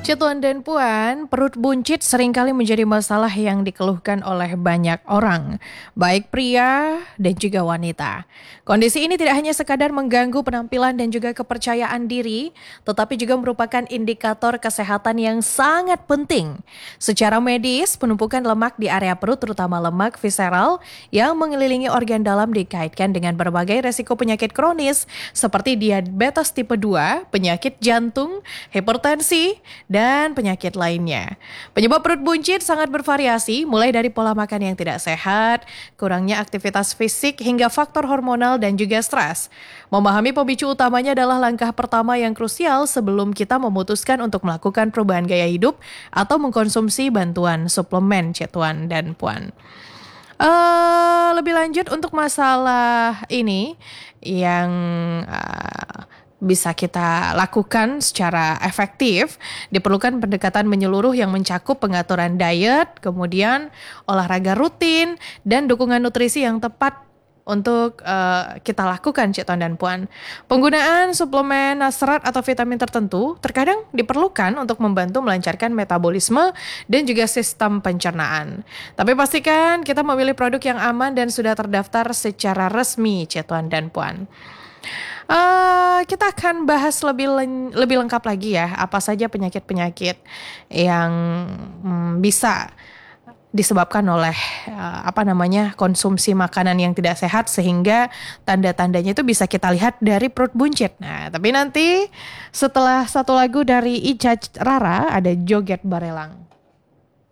Tuan dan Puan, perut buncit seringkali menjadi masalah yang dikeluhkan oleh banyak orang, baik pria dan juga wanita. Kondisi ini tidak hanya sekadar mengganggu penampilan dan juga kepercayaan diri, tetapi juga merupakan indikator kesehatan yang sangat penting. Secara medis, penumpukan lemak di area perut, terutama lemak visceral yang mengelilingi organ dalam dikaitkan dengan berbagai resiko penyakit kronis seperti diabetes tipe 2, penyakit jantung, hipertensi, dan penyakit lainnya. Penyebab perut buncit sangat bervariasi, mulai dari pola makan yang tidak sehat, kurangnya aktivitas fisik, hingga faktor hormonal dan juga stres. Memahami pemicu utamanya adalah langkah pertama yang krusial sebelum kita memutuskan untuk melakukan perubahan gaya hidup atau mengkonsumsi bantuan suplemen, Tuan dan Puan. Lebih lanjut untuk masalah ini yang bisa kita lakukan secara efektif, diperlukan pendekatan menyeluruh yang mencakup pengaturan diet, kemudian olahraga rutin, dan dukungan nutrisi yang tepat untuk kita lakukan, Tuan dan Puan. Penggunaan suplemen serat atau vitamin tertentu terkadang diperlukan untuk membantu melancarkan metabolisme dan juga sistem pencernaan. Tapi pastikan kita memilih produk yang aman dan sudah terdaftar secara resmi, Tuan dan Puan. Kita akan bahas lebih lengkap lagi ya, apa saja penyakit-penyakit yang bisa disebabkan oleh konsumsi makanan yang tidak sehat, sehingga tanda-tandanya itu bisa kita lihat dari perut buncit. Nah, tapi nanti setelah satu lagu dari Ica Rara ada Joget Barelang.